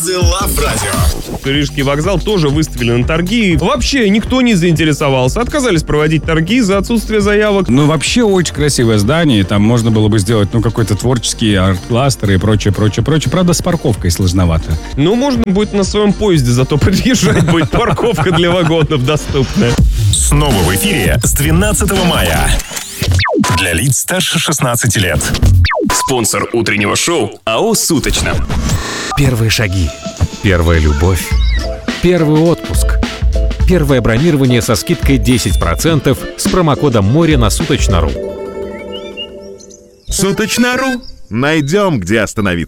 Звезды Лав Радио. Рижский вокзал тоже выставили на торги. Вообще никто не заинтересовался. Отказались проводить торги за отсутствие заявок. Ну, вообще очень красивое здание. Там можно было бы сделать, какой-то творческий арт-кластер и прочее. Правда, с парковкой сложновато. Ну, можно будет на своем поезде, зато подъезжать будет парковка для вагонов доступная. Снова в эфире с 12 мая. Для лиц старше 16 лет. Спонсор утреннего шоу АО «Суточно». Первые шаги. Первая любовь. Первый отпуск. Первое бронирование со скидкой 10% с промокодом МОРЕ на Суточно.ру. Суточно.ру. Найдем, где остановиться.